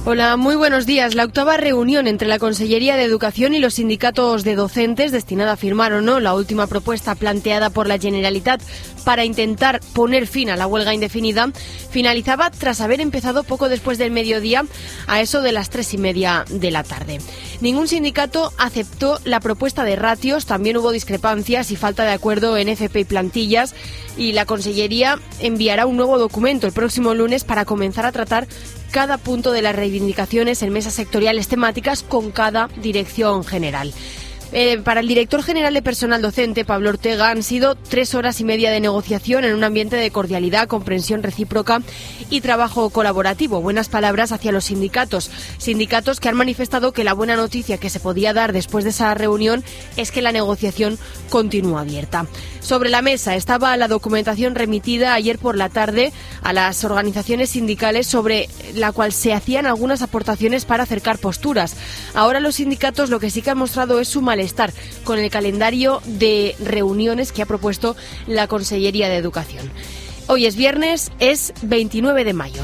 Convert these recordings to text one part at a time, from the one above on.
Hola, muy buenos días. La octava reunión entre la Consellería de Educación y los sindicatos de docentes, destinada a firmar o no la última propuesta planteada por la Generalitat para intentar poner fin a la huelga indefinida, finalizaba tras haber empezado poco después del mediodía, a eso de las 3:30 de la tarde. Ningún sindicato aceptó la propuesta de ratios, también hubo discrepancias y falta de acuerdo en FP y plantillas, y la Consellería enviará un nuevo documento el próximo lunes para comenzar a tratar cada punto de las reivindicaciones en mesas sectoriales temáticas con cada dirección general. Para el director general de personal docente, Pablo Ortega, han sido 3 horas y media de negociación en un ambiente de cordialidad, comprensión recíproca y trabajo colaborativo. Buenas palabras hacia los sindicatos que han manifestado que la buena noticia que se podía dar después de esa reunión es que la negociación continúa abierta. Sobre la mesa estaba la documentación remitida ayer por la tarde a las organizaciones sindicales, sobre la cual se hacían algunas aportaciones para acercar posturas. Ahora los sindicatos lo que sí que han mostrado es su malestar con el calendario de reuniones que ha propuesto la Consellería de Educación. Hoy es viernes, es 29 de mayo.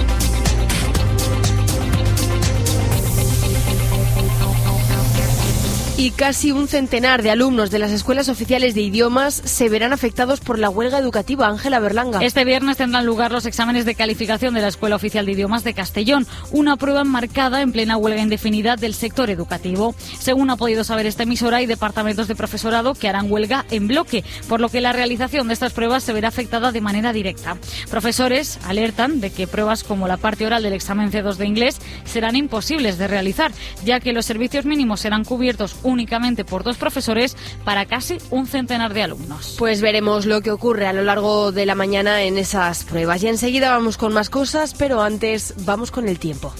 Y casi un centenar de alumnos de las escuelas oficiales de idiomas se verán afectados por la huelga educativa. Ángela Berlanga. Este viernes tendrán lugar los exámenes de calificación de la Escuela Oficial de Idiomas de Castellón, una prueba enmarcada en plena huelga indefinida del sector educativo. Según ha podido saber esta emisora, hay departamentos de profesorado que harán huelga en bloque, por lo que la realización de estas pruebas se verá afectada de manera directa. Profesores alertan de que pruebas como la parte oral del examen C2 de inglés serán imposibles de realizar, ya que los servicios mínimos serán cubiertos únicamente por 2 profesores para casi un centenar de alumnos. Pues veremos lo que ocurre a lo largo de la mañana en esas pruebas. Y enseguida vamos con más cosas, pero antes vamos con el tiempo.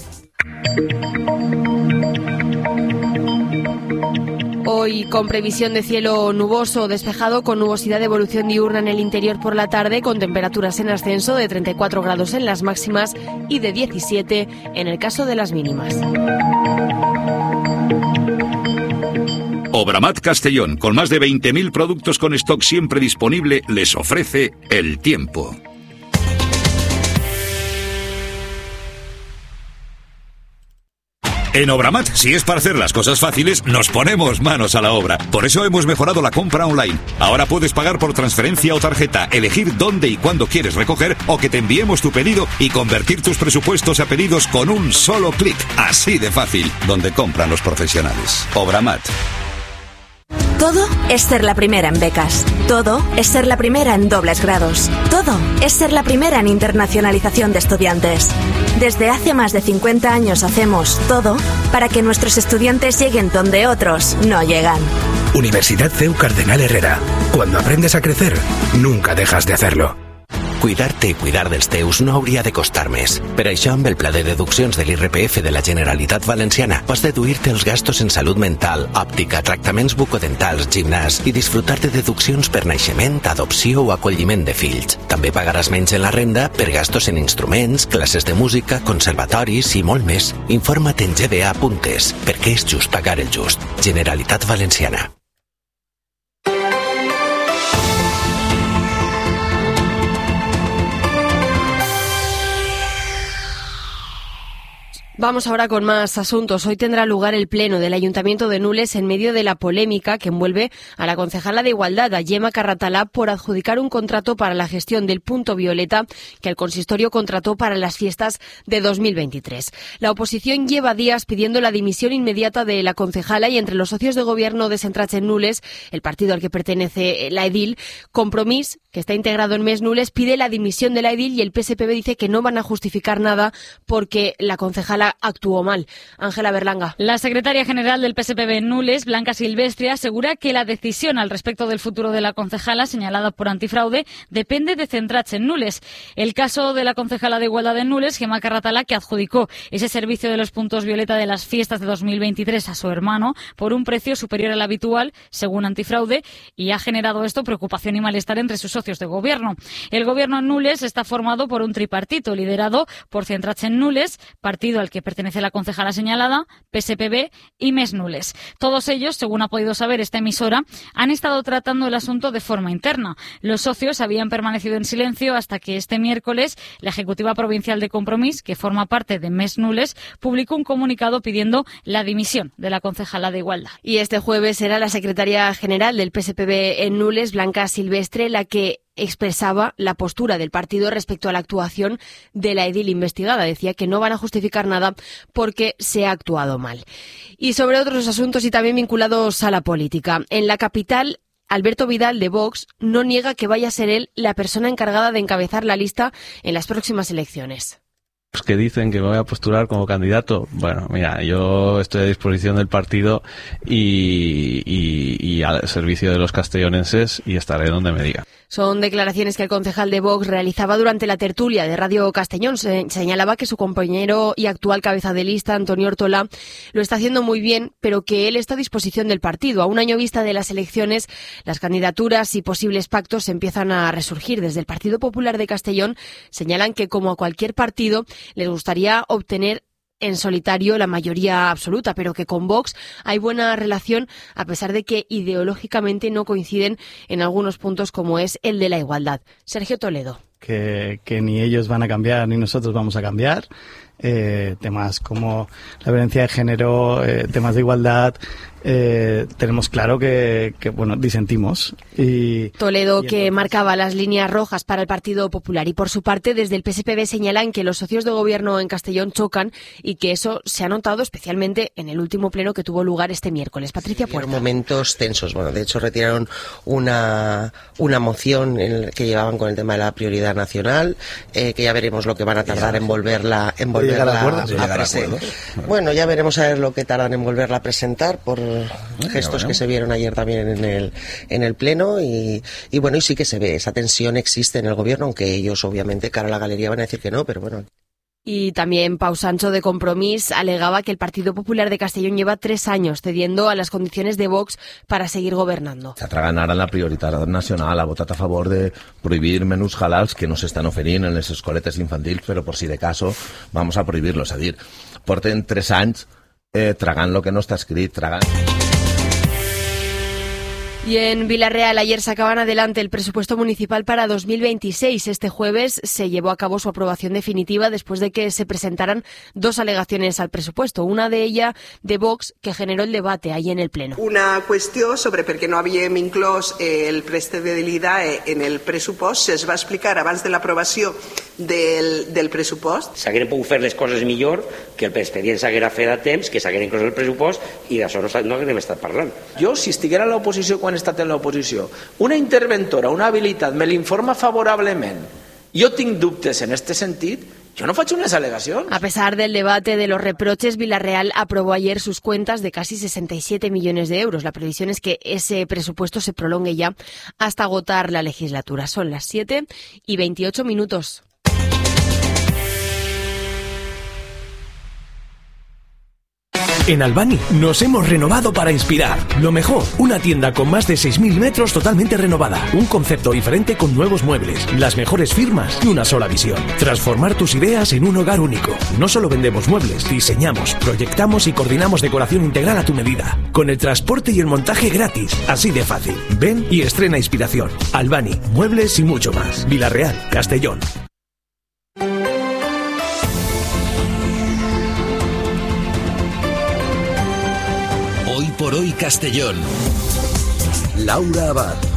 Hoy con previsión de cielo nuboso o despejado, con nubosidad de evolución diurna en el interior por la tarde, con temperaturas en ascenso de 34 grados en las máximas y de 17 en el caso de las mínimas. Obramat Castellón, con más de 20.000 productos con stock siempre disponible, les ofrece el tiempo. En Obramat, si es para hacer las cosas fáciles, nos ponemos manos a la obra. Por eso hemos mejorado la compra online. Ahora puedes pagar por transferencia o tarjeta, elegir dónde y cuándo quieres recoger o que te enviemos tu pedido y convertir tus presupuestos a pedidos con un solo clic. Así de fácil, donde compran los profesionales. Obramat. Todo es ser la primera en becas. Todo es ser la primera en dobles grados. Todo es ser la primera en internacionalización de estudiantes. Desde hace más de 50 años hacemos todo para que nuestros estudiantes lleguen donde otros no llegan. Universidad CEU Cardenal Herrera. Cuando aprendes a crecer, nunca dejas de hacerlo. Cuidar-te i cuidar dels teus no hauria de costar més. Per això, amb el pla de deduccions de l'IRPF de la Generalitat Valenciana, pots deduir-te els gastos en salut mental, òptica, tractaments bucodentals, gimnàs i disfrutar de deduccions per naixement, adopció o acolliment de fills. També pagaràs menys en la renda per gastos en instruments, classes de música, conservatoris i molt més. Informa't en gba.es, perquè és just pagar el just. Generalitat Valenciana. Vamos ahora con más asuntos. Hoy tendrá lugar el pleno del Ayuntamiento de Nules en medio de la polémica que envuelve a la concejala de Igualdad, a Gemma Carratalá, por adjudicar un contrato para la gestión del punto violeta que el consistorio contrató para las fiestas de 2023. La oposición lleva días pidiendo la dimisión inmediata de la concejala y entre los socios de gobierno de Centrats en Nules, el partido al que pertenece la edil, Compromís, que está integrado en MES Nules, pide la dimisión de la edil y el PSPB dice que no van a justificar nada porque la concejala actuó mal. Ángela Berlanga. La secretaria general del PSPB en Nules, Blanca Silvestre, asegura que la decisión al respecto del futuro de la concejala, señalada por antifraude, depende de Centrats en Nules. El caso de la concejala de Igualdad en Nules, Gemma Carratalá, que adjudicó ese servicio de los puntos violeta de las fiestas de 2023 a su hermano por un precio superior al habitual, según antifraude, y ha generado esto preocupación y malestar entre sus socios de gobierno. El gobierno en Nules está formado por un tripartito liderado por Centrats en Nules, partido al que pertenece a la concejala señalada, PSPB y Més Nules. Todos ellos, según ha podido saber esta emisora, han estado tratando el asunto de forma interna. Los socios habían permanecido en silencio hasta que este miércoles la Ejecutiva Provincial de Compromís, que forma parte de Més Nules, publicó un comunicado pidiendo la dimisión de la concejala de Igualdad. Y este jueves será la secretaria general del PSPB en Nules, Blanca Silvestre, la que expresaba la postura del partido respecto a la actuación de la edil investigada. Decía que no van a justificar nada porque se ha actuado mal. Y sobre otros asuntos y también vinculados a la política. En la capital, Alberto Vidal, de Vox, no niega que vaya a ser él la persona encargada de encabezar la lista en las próximas elecciones. Que dicen que me voy a postular como candidato. Bueno, mira, yo estoy a disposición del partido y al servicio de los castellonenses y estaré donde me diga. Son declaraciones que el concejal de Vox realizaba durante la tertulia de Radio Castellón. Señalaba que su compañero y actual cabeza de lista, Antonio Ortola, lo está haciendo muy bien, pero que él está a disposición del partido. A un año vista de las elecciones, las candidaturas y posibles pactos empiezan a resurgir. Desde el Partido Popular de Castellón señalan que, como a cualquier partido, les gustaría obtener en solitario la mayoría absoluta, pero que con Vox hay buena relación a pesar de que ideológicamente no coinciden en algunos puntos como es el de la igualdad. Sergio Toledo. Que ni ellos van a cambiar ni nosotros vamos a cambiar. Temas como la violencia de género, temas de igualdad, tenemos claro que disentimos. Toledo, que marcaba las líneas rojas para el Partido Popular. Y por su parte, desde el PSPB señalan que los socios de gobierno en Castellón chocan y que eso se ha notado especialmente en el último pleno que tuvo lugar este miércoles. Patricia Puerta. Momentos tensos. Bueno, de hecho retiraron una moción que llevaban con el tema de la prioridad nacional, que ya veremos lo que van a tardar en volverla a presentar. Bueno, ya veremos a ver lo que tardan en volverla a presentar por gestos que se vieron ayer también en el pleno y bueno, y sí que se ve, esa tensión existe en el gobierno, aunque ellos obviamente cara a la galería van a decir que no, pero bueno. Y también Pau Sancho, de Compromís, alegaba que el Partido Popular de Castellón lleva 3 años cediendo a las condiciones de Vox para seguir gobernando. Se tragan ara la prioritat nacional, ha votat a favor de prohibir menús halals que no s'estan oferint en les escoletes infantils, però por si de caso vamos a prohibirlos. És a dir, porten 3 anys tragant lo que no està escrit, tragant... Y en Villarreal ayer sacaban adelante el presupuesto municipal para 2026. Este jueves se llevó a cabo su aprobación definitiva después de que se presentaran 2 alegaciones al presupuesto. Una de ellas de Vox, que generó el debate ahí en el Pleno. Una qüestió sobre per què no havíem inclòs el préstec de l'IDAE en el pressupost. Es va explicar abans de l'aprovació del pressupost. S'hagueren pogut fer les coses millor, que el expedient s'haguera fet a temps, que s'haguera inclòs el pressupost i d'això no haguem estat parlant. Jo, si estiguera a l'oposició quan he estat en l'oposició, una interventora, una habilitat, me l'informa favorablement, jo tinc dubtes en este sentit, yo no faig unas alegaciones. A pesar del debate de los reproches, Villarreal aprobó ayer sus cuentas de casi 67 millones de euros. La previsión es que ese presupuesto se prolongue ya hasta agotar la legislatura. Son las 7:28. En Albany nos hemos renovado para inspirar. Lo mejor, una tienda con más de 6.000 metros totalmente renovada. Un concepto diferente con nuevos muebles, las mejores firmas y una sola visión. Transformar tus ideas en un hogar único. No solo vendemos muebles, diseñamos, proyectamos y coordinamos decoración integral a tu medida. Con el transporte y el montaje gratis. Así de fácil. Ven y estrena inspiración. Albany, muebles y mucho más. Villarreal, Castellón. Hoy por hoy Castellón. Laura Abad.